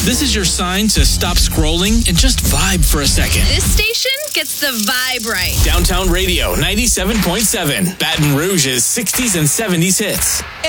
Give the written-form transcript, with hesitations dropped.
This is your sign to stop scrolling and just vibe for a second. This station gets the vibe right. Downtown Radio 97.7, Baton Rouge's 60s and 70s hits.